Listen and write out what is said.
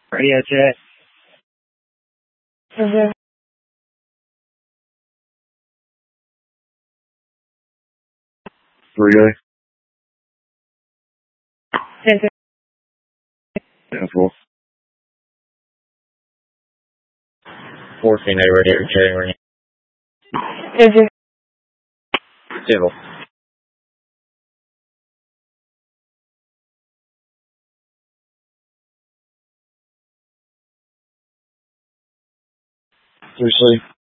Radio check. Mhm. 3A. Center. 10-4. 14A radio check. Center. Civil. 3C.